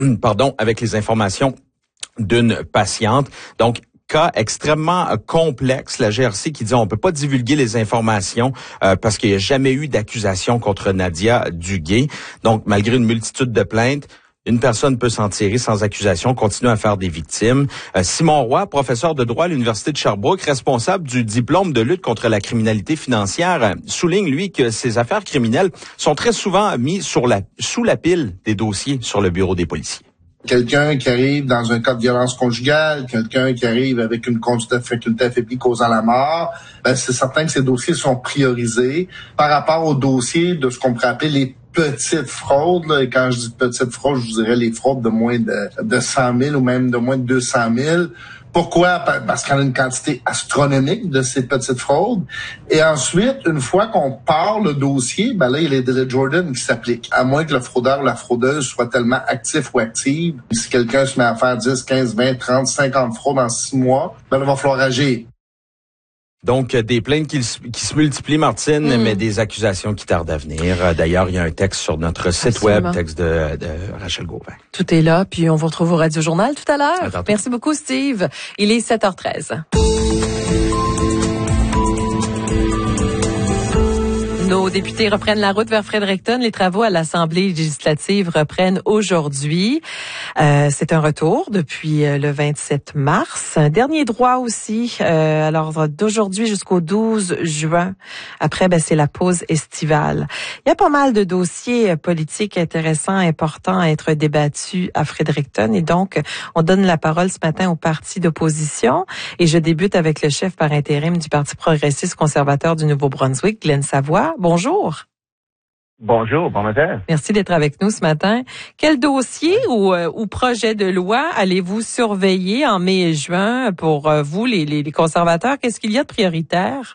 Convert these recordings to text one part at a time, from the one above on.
pardon, avec les informations d'une patiente. Donc, cas extrêmement complexe. La GRC qui dit on peut pas divulguer les informations parce qu'il n'y a jamais eu d'accusation contre Nadia Duguay. Donc, malgré une multitude de plaintes, une personne peut s'en tirer sans accusation, continuer à faire des victimes. Simon Roy, professeur de droit à l'Université de Sherbrooke, responsable du diplôme de lutte contre la criminalité financière, souligne, lui, que ces affaires criminelles sont très souvent mises sous la pile des dossiers sur le bureau des policiers. Quelqu'un qui arrive dans un cas de violence conjugale, quelqu'un qui arrive avec une conduite de faculté affaiblie causant la mort, c'est certain que ces dossiers sont priorisés par rapport aux dossiers de ce qu'on pourrait appeler les petites fraudes. Là. Et quand je dis petites fraudes, je vous dirais les fraudes de moins de 100 000 ou même de moins de 200 000. Pourquoi? Parce qu'on a une quantité astronomique de ces petites fraudes. Et ensuite, une fois qu'on part le dossier, là, il y a les délais de Jordan qui s'appliquent. À moins que le fraudeur ou la fraudeuse soit tellement actif ou active. Si quelqu'un se met à faire 10, 15, 20, 30, 50 fraudes en 6 mois, il va falloir agir. Donc, des plaintes qui se multiplient, Martine, mais des accusations qui tardent à venir. D'ailleurs, il y a un texte sur notre site web, texte de Rachel Gauvin. Tout est là, puis on vous retrouve au Radio Journal tout à l'heure. Merci beaucoup, Steve. Il est 7h13. Nos députés reprennent la route vers Fredericton. Les travaux à l'Assemblée législative reprennent aujourd'hui. C'est un retour depuis le 27 mars. Un dernier droit aussi, alors d'aujourd'hui jusqu'au 12 juin. Après, c'est la pause estivale. Il y a pas mal de dossiers politiques intéressants, importants à être débattus à Fredericton. Et donc, on donne la parole ce matin au parti d'opposition. Et je débute avec le chef par intérim du Parti progressiste conservateur du Nouveau-Brunswick, Glenn Savoie. Bonjour. Bonjour, bon matin. Merci d'être avec nous ce matin. Quel dossier ou projet de loi allez-vous surveiller en mai et juin pour vous, les conservateurs? Qu'est-ce qu'il y a de prioritaire?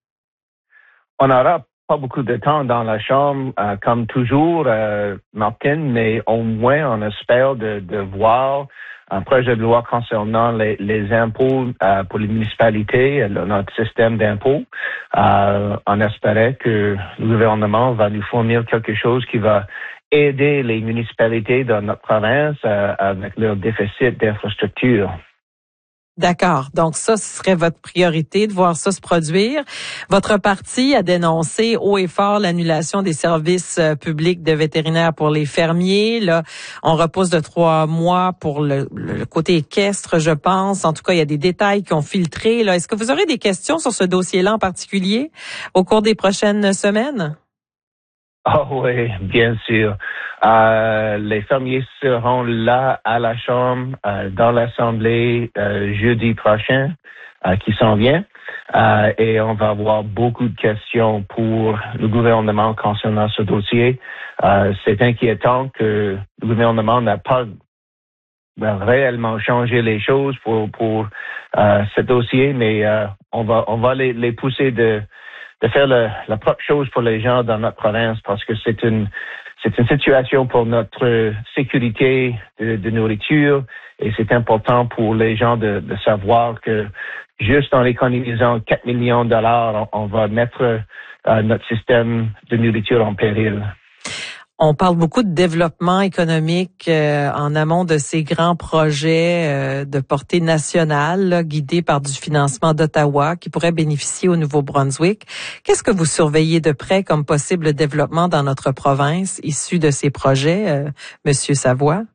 On n'aura pas beaucoup de temps dans la Chambre, comme toujours, Martin, mais au moins on espère de voir un projet de loi concernant les impôts pour les municipalités, notre système d'impôts. On espérait que le gouvernement va nous fournir quelque chose qui va aider les municipalités dans notre province avec leur déficit d'infrastructure. D'accord. Donc ça, ce serait votre priorité de voir ça se produire. Votre parti a dénoncé haut et fort l'annulation des services publics de vétérinaires pour les fermiers. Là, on repousse de 3 mois pour le côté équestre, je pense. En tout cas, il y a des détails qui ont filtré. Là, est-ce que vous aurez des questions sur ce dossier-là en particulier au cours des prochaines semaines? Ah oui, bien sûr. Les fermiers seront là à la Chambre, dans l'Assemblée jeudi prochain, qui s'en vient. Et on va avoir beaucoup de questions pour le gouvernement concernant ce dossier. C'est inquiétant que le gouvernement n'a pas réellement changé les choses pour ce dossier, mais on va les pousser de faire la propre chose pour les gens dans notre province parce que c'est une situation pour notre sécurité de nourriture et c'est important pour les gens de savoir que juste en économisant 4 millions de dollars, on va mettre notre système de nourriture en péril. On parle beaucoup de développement économique en amont de ces grands projets de portée nationale, là, guidés par du financement d'Ottawa qui pourrait bénéficier au Nouveau-Brunswick. Qu'est-ce que vous surveillez de près comme possible développement dans notre province issu de ces projets, Monsieur Savoie?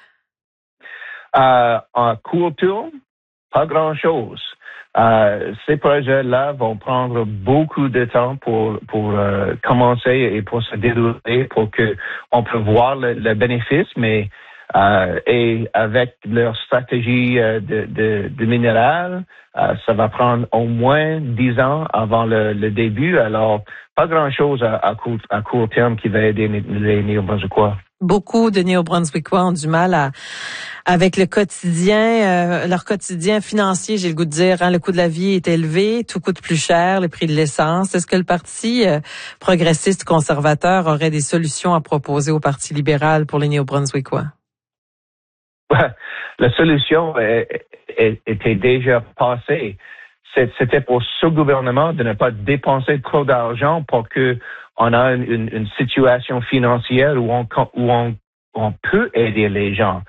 En court terme, pas grand-chose. Ces projets-là vont prendre beaucoup de temps pour commencer et pour se dérouler, pour que on peut voir le bénéfice, mais et avec leur stratégie de minéral, ça va prendre au moins 10 ans avant le début. Alors, pas grand-chose à court terme qui va aider les Néo-Brunswickois. Beaucoup de Néo-Brunswickois ont du mal avec le quotidien, leur quotidien financier, j'ai le goût de dire. Le coût de la vie est élevé, tout coûte plus cher, le prix de l'essence. Est-ce que le Parti progressiste conservateur aurait des solutions à proposer au Parti libéral pour les Néo-Brunswickois? La solution était déjà passée. C'était pour ce gouvernement de ne pas dépenser trop d'argent pour que on a une situation financière où on on peut aider les gens.